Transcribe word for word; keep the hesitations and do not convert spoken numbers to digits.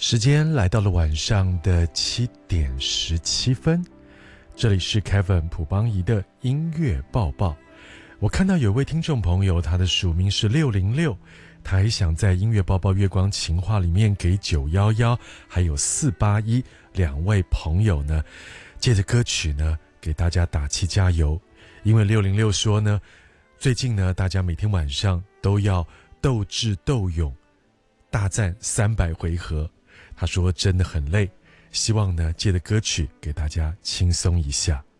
时间来到了晚上的七点十七分，这里是 Kevin 朴邦仪的音乐报报。我看到有位听众朋友，他的署名是六零六，他还想在音乐报报月光情话里面给九一一还有四八一两位朋友呢，借着歌曲呢给大家打气加油。因为六零六说呢，最近呢大家每天晚上都要斗智斗勇大战三百回合，他说真的很累，希望呢借着歌曲给大家轻松一下。